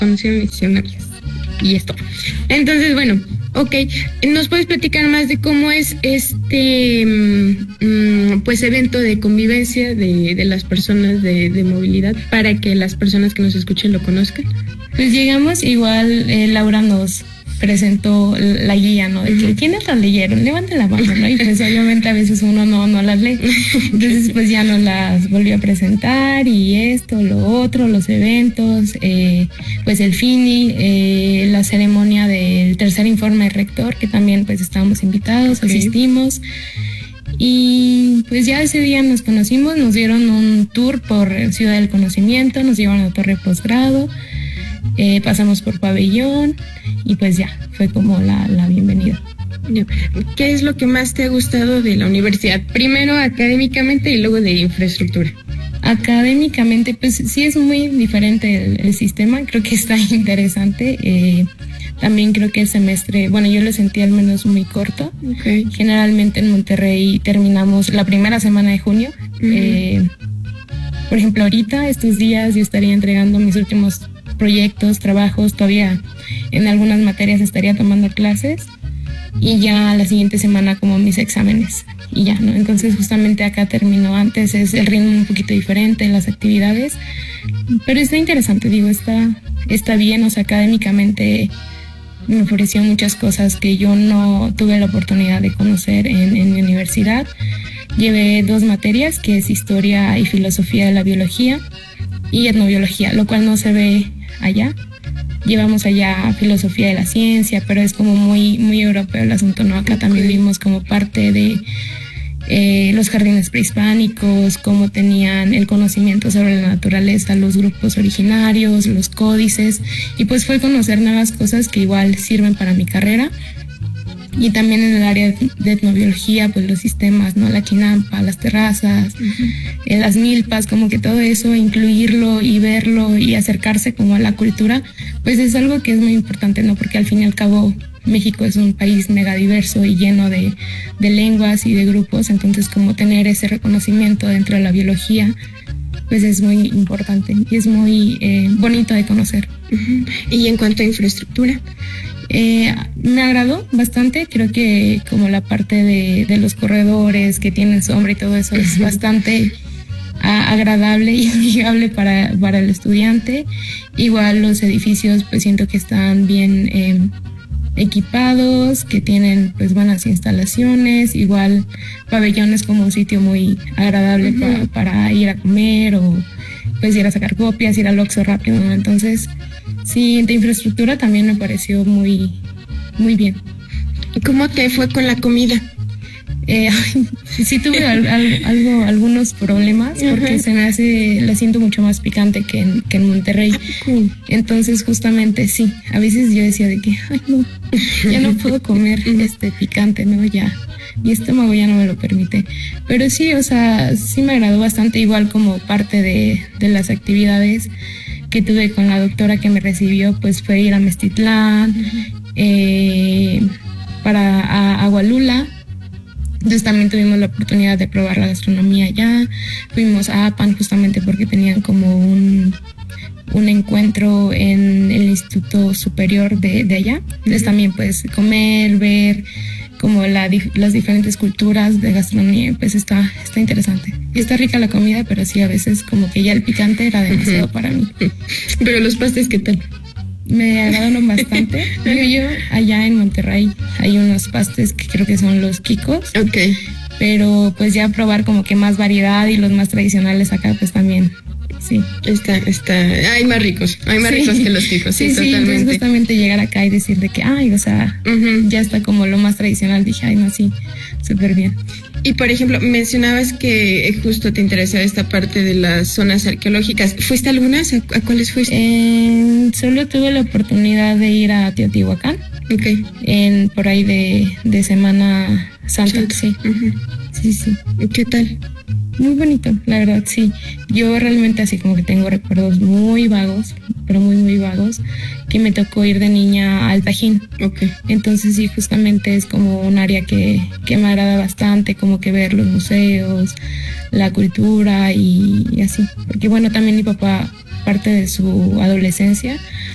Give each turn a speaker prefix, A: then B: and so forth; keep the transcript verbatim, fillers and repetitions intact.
A: condiciones misionarias y esto. Entonces, bueno, ok, ¿nos puedes platicar más de cómo es este mm, pues evento de convivencia de, de las personas de, de movilidad para que las personas que nos escuchen lo conozcan?
B: Pues llegamos, igual eh, Laura nos presentó la guía, ¿no? De que, uh-huh. ¿quiénes las leyeron? Levanten la mano, ¿no? Y pues obviamente a veces uno no, no las lee. Entonces pues ya nos las volvió a presentar y esto, lo otro, los eventos, eh, pues el FINI, eh, la ceremonia del tercer informe de rector, que también pues estábamos invitados, okay. asistimos. Y pues ya ese día nos conocimos, nos dieron un tour por Ciudad del Conocimiento, nos llevaron a Torre Posgrado. Eh, pasamos por pabellón y pues ya, fue como la, la bienvenida.
A: ¿Qué es lo que más te ha gustado de la universidad? Primero académicamente y luego de infraestructura.
B: Académicamente, pues sí es muy diferente el, el sistema, creo que está interesante. Eh, también creo que el semestre, bueno, yo lo sentí al menos muy corto.
A: Okay.
B: Generalmente en Monterrey terminamos la primera semana de junio. Uh-huh. Eh, por ejemplo, ahorita, estos días, yo estaría entregando mis últimos proyectos, trabajos, todavía en algunas materias estaría tomando clases y ya la siguiente semana como mis exámenes y ya, ¿no? Entonces justamente acá terminó antes, es el ritmo un poquito diferente, las actividades, pero está interesante, digo, está, está bien, o sea, académicamente me ofreció muchas cosas que yo no tuve la oportunidad de conocer en, en mi universidad. Llevé dos materias, que es Historia y Filosofía de la Biología y Etnobiología, lo cual no se ve allá. Llevamos allá Filosofía de la Ciencia, pero es como muy, muy europeo el asunto, ¿no? Acá también vimos como parte de eh, los jardines prehispánicos, cómo tenían el conocimiento sobre la naturaleza, los grupos originarios, los códices, y pues fue conocer nuevas cosas que igual sirven para mi carrera. Y también en el área de etnobiología, pues los sistemas, ¿no? La chinampa, las terrazas, uh-huh. eh, las milpas, como que todo eso, incluirlo y verlo y acercarse como a la cultura, pues es algo que es muy importante, ¿no? Porque al fin y al cabo México es un país mega diverso y lleno de, de lenguas y de grupos, entonces como tener ese reconocimiento dentro de la biología, pues es muy importante y es muy eh, bonito de conocer.
A: Uh-huh. Y en cuanto a infraestructura,
B: Eh, me agradó bastante, creo que como la parte de, de los corredores que tienen sombra y todo eso es bastante a, agradable y amigable para, para el estudiante. Igual los edificios pues siento que están bien eh, equipados, que tienen pues buenas instalaciones, igual pabellones como un sitio muy agradable uh-huh. pa, para ir a comer o pues ir a sacar copias, ir al Oxxo rápido, ¿no? Entonces sí, de infraestructura también me pareció muy, muy bien.
A: ¿Cómo te fue con la comida?
B: Eh, sí tuve al, al, algo, algunos problemas porque uh-huh. se me hace, la siento mucho más picante que en, que en Monterrey. Uh-huh. Entonces justamente sí, a veces yo decía de que, ay no, ya no puedo comer uh-huh. este picante, ¿no? Ya, mi estómago ya no me lo permite. Pero sí, o sea, sí me agradó bastante, igual como parte de, de las actividades que tuve con la doctora que me recibió, pues fue ir a Meztitlán, uh-huh. eh, para a Agualula. Entonces también tuvimos la oportunidad de probar la gastronomía allá. Fuimos a Apan justamente porque tenían como un, un encuentro en el Instituto Superior de, de allá. Entonces uh-huh. también pues comer, ver como la, las diferentes culturas de gastronomía, pues está, está interesante. Y está rica la comida, pero sí a veces como que ya el picante era demasiado uh-huh. para mí.
A: Pero los pastes, ¿qué tal?
B: Me agradaron bastante. Digo yo, allá en Monterrey hay unos pastes que creo que son los quicos.
A: Ok.
B: Pero pues ya probar como que más variedad y los más tradicionales acá pues también. Sí.
A: Está, está, hay más ricos, hay más
B: sí.
A: ricos que los quicos, sí,
B: sí,
A: sí, totalmente.
B: Entonces justamente llegar acá y decir de que, ay, o sea, uh-huh. ya está como lo más tradicional, dije, ay, no, sí, súper bien.
A: Y por ejemplo, mencionabas que justo te interesaba esta parte de las zonas arqueológicas. ¿Fuiste a algunas? ¿A, a cuáles fuiste?
B: Eh, solo tuve la oportunidad de ir a Teotihuacán.
A: Ok.
B: En, por ahí de, de Semana Santa, Santa. sí.
A: Uh-huh.
B: Sí, sí.
A: ¿Qué tal?
B: Muy bonito, la verdad, sí. Yo realmente así como que tengo recuerdos muy vagos, pero muy, muy vagos, que me tocó ir de niña al Tajín.
A: Okay.
B: Entonces sí, justamente es como un área que, que me agrada bastante, como que ver los museos, la cultura y, y así. Porque bueno, también mi papá, parte de su adolescencia,